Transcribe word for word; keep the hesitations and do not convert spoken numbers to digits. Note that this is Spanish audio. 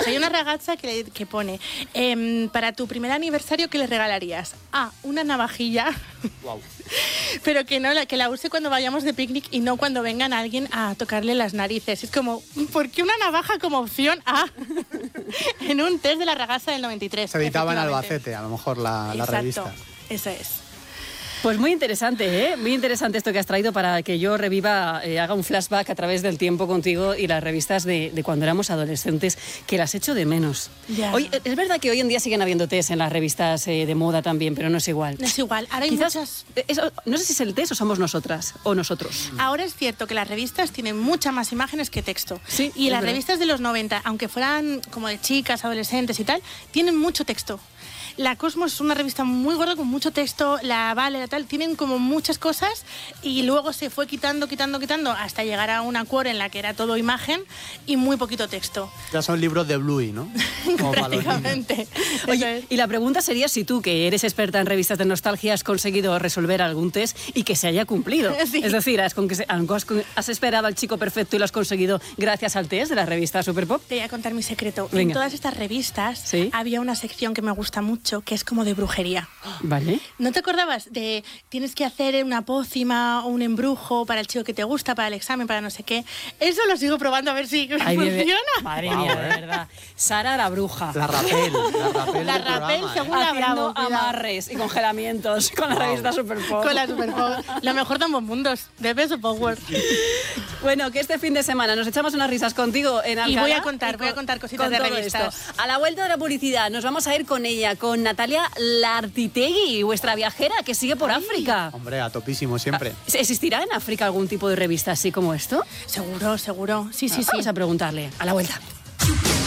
sea, hay una ragazza que, que pone, eh, para tu primer aniversario, ¿qué le regalarías? A, una navajilla, Wow. pero que no la, que la use cuando vayamos de picnic y no cuando vengan alguien a tocarle las narices. Es como, ¿por qué una navaja como opción A en un test de la ragazza del noventa y tres? Se editaba en efectivamente. Albacete, a lo mejor la, la Exacto, revista. eso es. Pues muy interesante, ¿eh? Muy interesante esto que has traído para que yo reviva, eh, haga un flashback a través del tiempo contigo y las revistas de, de cuando éramos adolescentes, que las echo de menos. Ya. Hoy, es verdad que hoy en día siguen habiendo test en las revistas eh, de moda también, pero no es igual. No es igual, ahora hay Quizás, muchas... eh, eso, no sé si es el test o somos nosotras o nosotros. Ahora es cierto que las revistas tienen muchas más imágenes que texto. Sí, y es las verdad. revistas de los noventa, aunque fueran como de chicas, adolescentes y tal, tienen mucho texto. La Cosmos es una revista muy gorda con mucho texto, la Vale, la tal, tienen como muchas cosas y luego se fue quitando, quitando, quitando hasta llegar a una Quore en la que era todo imagen y muy poquito texto. Ya son libros de Bluey, ¿no? Como para los niños. Prácticamente. Eso Oye, es. y la pregunta sería si tú, que eres experta en revistas de nostalgia, has conseguido resolver algún test y que se haya cumplido. Sí. Es decir, has, con que se- has, has esperado al chico perfecto y lo has conseguido gracias al test de la revista Superpop. Te voy a contar mi secreto. Venga. En todas estas revistas Sí. había una sección que me gusta mucho, que es como de brujería. Vale. ¿No te acordabas de tienes que hacer una pócima o un embrujo para el chico que te gusta, para el examen, para no sé qué? Eso lo sigo probando a ver si Ahí viene- funciona. Madre Wow, mía, ¿eh? de verdad. Sara la bruja. La Rapel, la Rapel La del Rapel, programa, ¿eh? según- Una Haciendo bravo, cuidado. amarres y congelamientos con la Wow. revista Superpop. Con la Superpop. Lo mejor de ambos mundos, de Peso Power. Bueno, que este fin de semana nos echamos unas risas contigo en Alcalá. Y voy a contar, voy a con- contar cositas con de todo revistas. esto. A la vuelta de la publicidad nos vamos a ir con ella, con Natalia Lartitegui, vuestra viajera que sigue por África. Hombre, a topísimo siempre. ¿Existirá en África algún tipo de revista así como esto? Seguro, seguro. Sí, sí, sí. Vamos a preguntarle a la vuelta.